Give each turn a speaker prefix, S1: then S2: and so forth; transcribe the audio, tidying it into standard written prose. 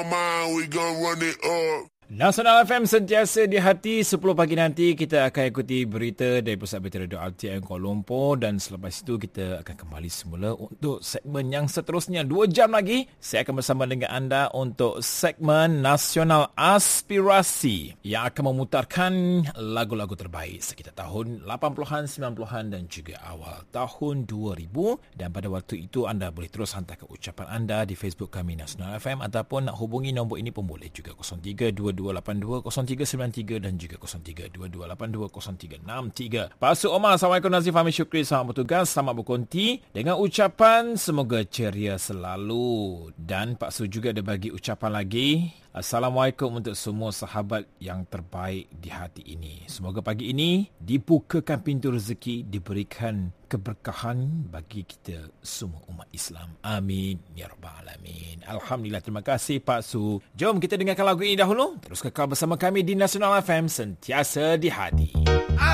S1: mind, we gon' run it up.
S2: Nasional FM sentiasa di hati. 10 pagi nanti kita akan ikuti berita dari Pusat Berita Radio RTM Kuala Lumpur, dan selepas itu kita akan kembali semula untuk segmen yang seterusnya. 2 jam lagi saya akan bersama dengan anda untuk segmen Nasional Aspirasi yang akan memutarkan lagu-lagu terbaik sekitar tahun 80-an, 90-an dan juga awal tahun 2000. Dan pada waktu itu anda boleh terus hantarkan ucapan anda di Facebook kami Nasional FM, ataupun nak hubungi nombor ini pun boleh juga, 0322820393 dan juga 0322820363. Pak Su Omar, Assalamualaikum. Nazif Hamid Syukri, selamat bertugas, selamat berkonti dengan ucapan semoga ceria selalu. Dan Pak Su juga ada bagi ucapan lagi, Assalamualaikum untuk semua sahabat yang terbaik di hati ini. Semoga pagi ini dibukakan pintu rezeki, diberikan keberkahan bagi kita semua umat Islam. Amin ya rabbal alamin. Alhamdulillah, terima kasih Pak Su. Jom kita dengarkan lagu ini dahulu. Terus kekal bersama kami di Nasional FM, sentiasa di hati.